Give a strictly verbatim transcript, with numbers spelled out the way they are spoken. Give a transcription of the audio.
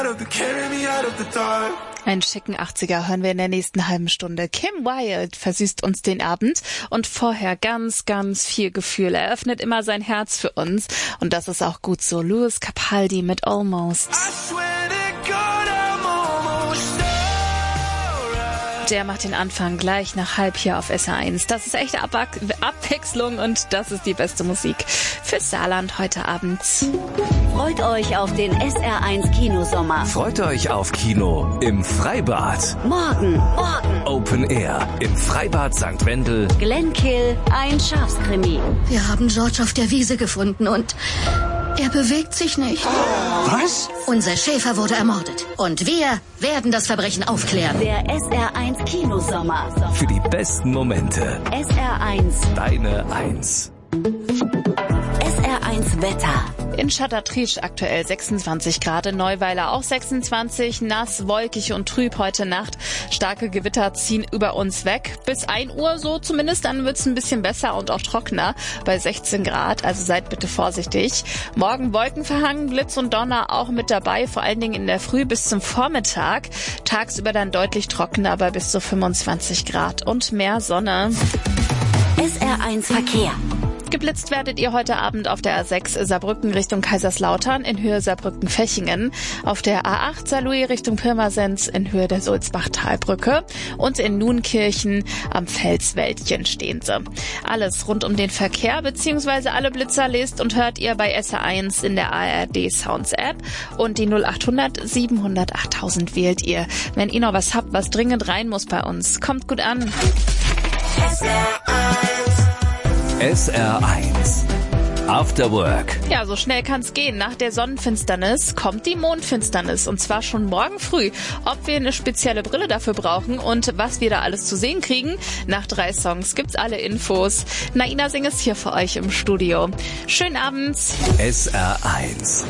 Einen schicken achtziger hören wir in der nächsten halben Stunde. Kim Wilde versüßt uns den Abend und vorher ganz, ganz viel Gefühl. Er öffnet immer sein Herz für uns und das ist auch gut so. Lewis Capaldi mit Almost. Der macht den Anfang gleich nach halb hier auf S R eins. Das ist echte Ab- Abwechslung und das ist die beste Musik fürs Saarland heute Abend. Freut euch auf den S R eins Kinosommer. Freut euch auf Kino im Freibad. Morgen, morgen. Open Air im Freibad Sankt Wendel. Glenkill, ein Schafskrimi. Wir haben George auf der Wiese gefunden und er bewegt sich nicht. Was? Unser Schäfer wurde ermordet. Und wir werden das Verbrechen aufklären. Der S R eins Kinosommer. Für die besten Momente. S R eins. Deine Eins. S R eins Wetter. In Châteautriche aktuell sechsundzwanzig Grad, in Neuweiler auch sechsundzwanzig, nass, wolkig und trüb heute Nacht. Starke Gewitter ziehen über uns weg. Bis ein Uhr so zumindest, dann wird's ein bisschen besser und auch trockener bei sechzehn Grad, also seid bitte vorsichtig. Morgen wolkenverhangen, Blitz und Donner auch mit dabei, vor allen Dingen in der Früh bis zum Vormittag. Tagsüber dann deutlich trockener bei bis zu fünfundzwanzig Grad und mehr Sonne. S R eins Verkehr. Geblitzt werdet ihr heute Abend auf der A sechs Saarbrücken Richtung Kaiserslautern in Höhe Saarbrücken-Fechingen, auf der A acht Saarlouis Richtung Pirmasens in Höhe der Sulzbachtalbrücke und in Nunkirchen am Felswäldchen stehen sie. Alles rund um den Verkehr bzw. alle Blitzer lest und hört ihr bei S R eins in der A R D Sounds App und die null achthundert siebenhundert achttausend wählt ihr. Wenn ihr noch was habt, was dringend rein muss bei uns, kommt gut an. S R eins. After Work. Ja, so schnell kann's gehen. Nach der Sonnenfinsternis kommt die Mondfinsternis und zwar schon morgen früh. Ob wir eine spezielle Brille dafür brauchen und was wir da alles zu sehen kriegen, nach drei Songs gibt's alle Infos. Naina Singh ist hier für euch im Studio. Schönen Abend. S R eins.